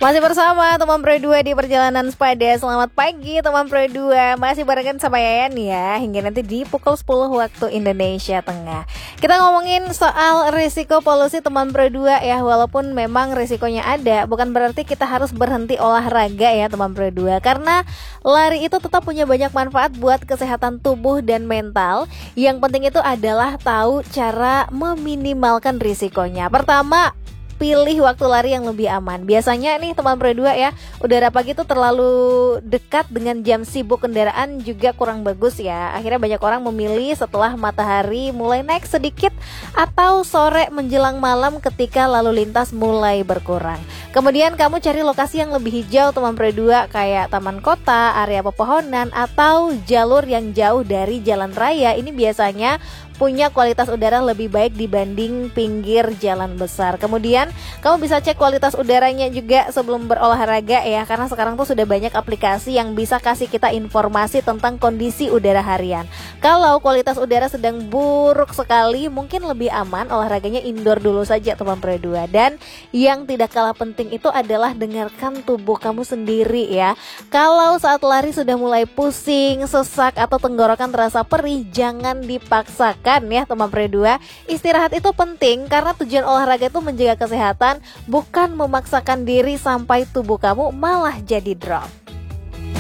Masih bersama teman Pro 2 di perjalanan sepeda. Selamat pagi teman Pro 2. Masih barengan sama Yayan ya, hingga nanti di pukul 10 waktu Indonesia Tengah. Kita ngomongin soal risiko polusi teman Pro 2 ya. Walaupun memang risikonya ada, bukan berarti kita harus berhenti olahraga ya teman Pro 2. Karena lari itu tetap punya banyak manfaat buat kesehatan tubuh dan mental. Yang penting itu adalah tahu cara meminimalkan risikonya. Pertama, pilih waktu lari yang lebih aman. Biasanya nih teman Pro 2 ya, udara pagi itu terlalu dekat dengan jam sibuk kendaraan juga kurang bagus ya. Akhirnya banyak orang memilih setelah matahari mulai naik sedikit atau sore menjelang malam ketika lalu lintas mulai berkurang. Kemudian kamu cari lokasi yang lebih hijau teman Pro 2, kayak taman kota, area pepohonan, atau jalur yang jauh dari jalan raya. Ini biasanya punya kualitas udara lebih baik dibanding pinggir jalan besar. Kemudian kamu bisa cek kualitas udaranya juga sebelum berolahraga ya, karena sekarang tuh sudah banyak aplikasi yang bisa kasih kita informasi tentang kondisi udara harian. Kalau kualitas udara sedang buruk sekali, mungkin lebih aman olahraganya indoor dulu saja teman Pro 2. Dan yang tidak kalah penting itu adalah dengarkan tubuh kamu sendiri ya. Kalau saat lari sudah mulai pusing, sesak, atau tenggorokan terasa perih, jangan dipaksakan ya teman Pro 2. Istirahat itu penting karena tujuan olahraga itu menjaga kesehatan, bukan memaksakan diri sampai tubuh kamu malah jadi drop.